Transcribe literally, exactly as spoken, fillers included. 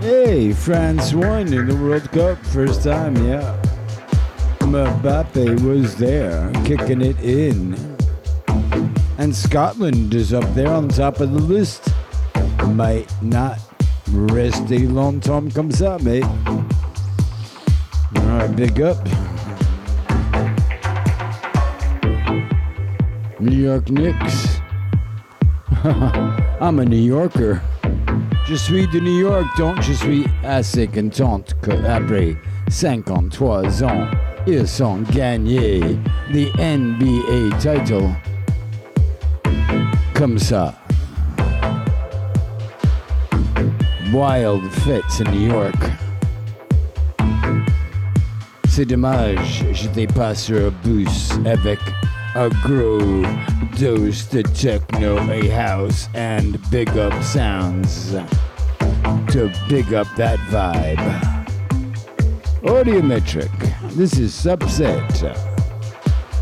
Hey, France won in the World Cup. First time, yeah. Mbappe was there, kicking it in. And Scotland is up there on top of the list. Might not rester longtemps comme ça, mate. Alright, big up. New York Knicks. I'm a New Yorker. Je suis de New York, donc je suis assez contente qu'après cinquante-trois ans, ils ont gagné the N B A title. Comme ça. Wild fits in New York. C'est dommage, j'étais pas sur un bus avec a gros dose de techno, a house, and big up sounds to big up that vibe. Audiometric, this is Subset.